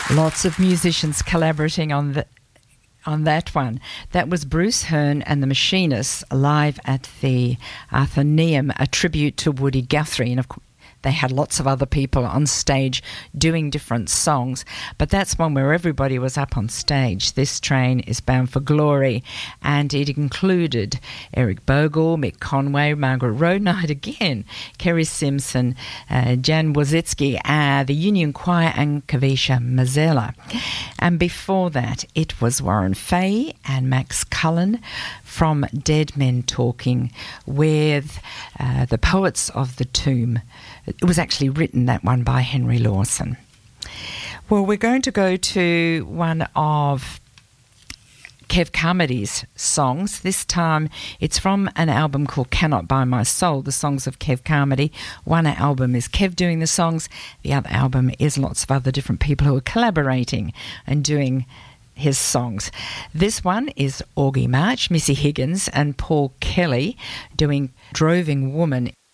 Lots of musicians collaborating on that one. That was Bruce Hearn and the Machinists live at the Athenaeum, a tribute to Woody Guthrie. And of course, they had lots of other people on stage doing different songs, but that's one where everybody was up on stage. This Train is Bound for Glory, and it included Eric Bogle, Mick Conway, Margaret Roadnight again, Kerry Simpson, Jan Wozicki, the Union Choir, and Kavisha Mazzella. And before that, it was Warren Fay and Max Cullen from Dead Men Talking with the Poets of the Tomb. It was actually written, that one, by Henry Lawson. Well, we're going to go to one of Kev Carmody's songs. This time it's from an album called Cannot Buy My Soul, the songs of Kev Carmody. One album is Kev doing the songs. The other album is lots of other different people who are collaborating and doing his songs. This one is Augie March, Missy Higgins and Paul Kelly doing Droving Woman.